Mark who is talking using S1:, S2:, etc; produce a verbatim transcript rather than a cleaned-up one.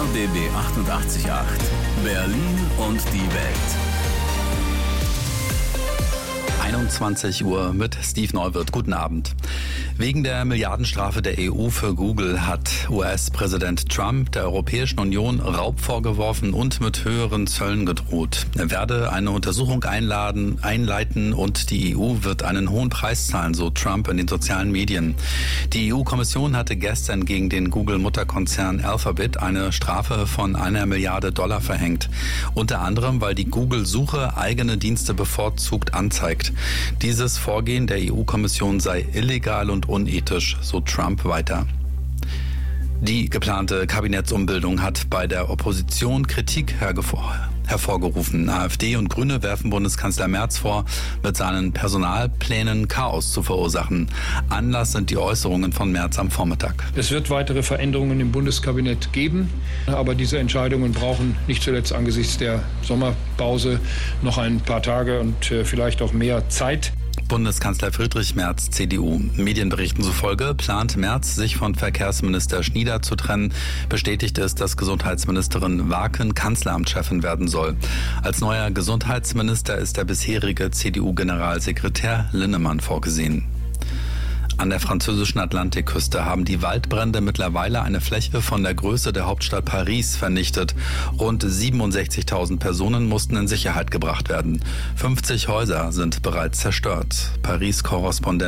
S1: B B achtundachtzig Komma acht. Berlin und die Welt.
S2: einundzwanzig Uhr mit Steve Neuwirth. Guten Abend. Wegen der Milliardenstrafe der E U für Google hat U S-Präsident Trump der Europäischen Union Raub vorgeworfen und mit höheren Zöllen gedroht. Er werde eine Untersuchung einladen, einleiten und die E U wird einen hohen Preis zahlen, so Trump in den sozialen Medien. Die E U-Kommission hatte gestern gegen den Google-Mutterkonzern Alphabet eine Strafe von einer Milliarde Dollar verhängt. Unter anderem, weil die Google-Suche eigene Dienste bevorzugt anzeigt. Dieses Vorgehen der E U-Kommission sei illegal und unethisch, so Trump weiter. Die geplante Kabinettsumbildung hat bei der Opposition Kritik hervorgerufen. AfD und Grüne werfen Bundeskanzler Merz vor, mit seinen Personalplänen Chaos zu verursachen. Anlass sind die Äußerungen von Merz am Vormittag.
S3: Es wird weitere Veränderungen im Bundeskabinett geben, aber diese Entscheidungen brauchen nicht zuletzt angesichts der Sommerpause noch ein paar Tage und vielleicht auch mehr Zeit.
S2: Bundeskanzler Friedrich Merz, C D U. Medienberichten zufolge plant Merz, sich von Verkehrsminister Schnieder zu trennen. Bestätigt ist, dass Gesundheitsministerin Waaken Kanzleramtschefin werden soll. Als neuer Gesundheitsminister ist der bisherige C D U-Generalsekretär Linnemann vorgesehen. An der französischen Atlantikküste haben die Waldbrände mittlerweile eine Fläche von der Größe der Hauptstadt Paris vernichtet. Rund siebenundsechzigtausend Personen mussten in Sicherheit gebracht werden. fünfzig Häuser sind bereits zerstört. Paris-Korrespondent